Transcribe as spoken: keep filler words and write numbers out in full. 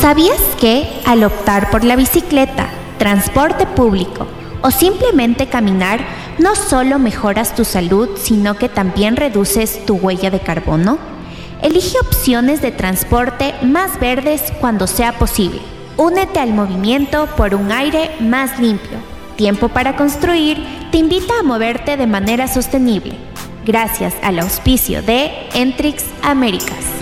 ¿Sabías que al optar por la bicicleta, transporte público o simplemente caminar, no solo mejoras tu salud, sino que también reduces tu huella de carbono? Elige opciones de transporte más verdes cuando sea posible. Únete al movimiento por un aire más limpio. Tiempo para Construir te invita a moverte de manera sostenible, gracias al auspicio de Entrix Américas.